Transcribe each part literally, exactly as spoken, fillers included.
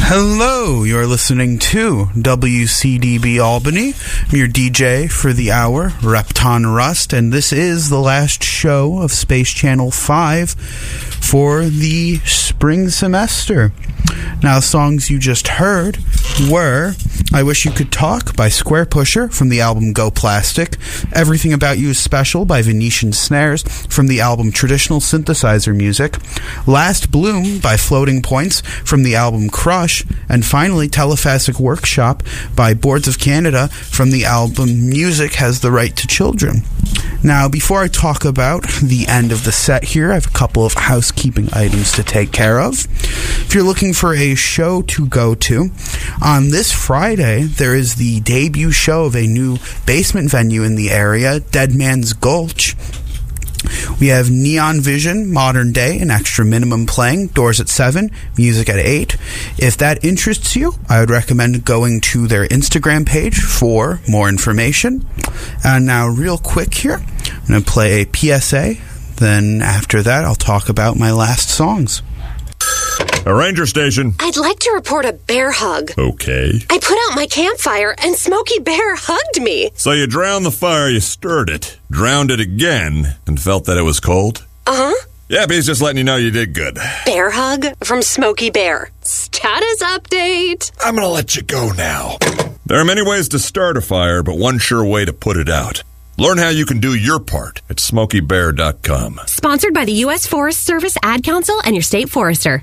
Hello, you're listening to W C D B Albany. I'm your D J for the hour, Repton Rust, and this is the last show of Space Channel five for the spring semester. Now, the songs you just heard were I Wish You Could Talk by Square Pusher from the album Go Plastic, Everything About You Is Special by Venetian Snares from the album Traditional Synthesizer Music, Last Bloom by Floating Points from the album Crush, and finally Telephasic Workshop by Boards of Canada from the album Music Has the Right to Children. Now, before I talk about the end of the set here, I have a couple of housekeeping items to take care of. If you're looking for a show to go to, on this Friday, there is the debut show of a new basement venue in the area, Dead Man's Gulch. We have Neon Vision, Modern Day, and Extra Minimum playing, doors at seven, music at eight. If that interests you, I would recommend going to their Instagram page for more information. And now, real quick here, I'm going to play a P S A. Then after that, I'll talk about my last songs. A ranger station. I'd like to report a bear hug. Okay. I put out my campfire and Smokey Bear hugged me. So you drowned the fire, you stirred it, drowned it again, and felt that it was cold? Uh-huh. Yeah, but he's just letting you know you did good. Bear hug from Smokey Bear. Status update. I'm gonna let you go now. There are many ways to start a fire, but one sure way to put it out. Learn how you can do your part at smokey bear dot com. Sponsored by the U S Forest Service Ad Council and your state forester.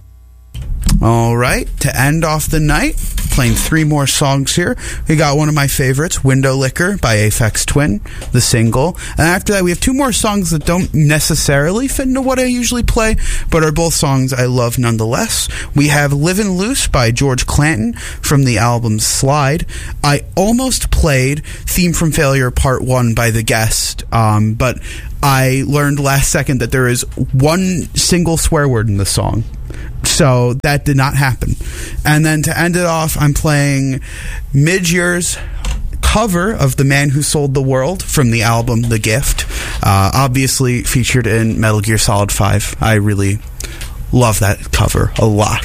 All right, to end off the night, playing three more songs here. We got one of my favorites, Window Licker by Aphex Twin, the single. And after that, we have two more songs that don't necessarily fit into what I usually play, but are both songs I love nonetheless. We have Livin' Loose by George Clanton from the album Slide. I almost played Theme from Failure Part one by The Guest, um, but I learned last second that there is one single swear word in the song. So that did not happen. And then to end it off, I'm playing Midyear's cover of The Man Who Sold the World from the album The Gift, uh, obviously featured in Metal Gear Solid five. I really love that cover a lot.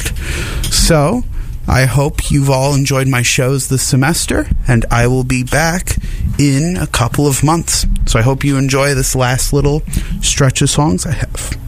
So I hope you've all enjoyed my shows this semester, and I will be back in a couple of months. So I hope you enjoy this last little stretch of songs I have.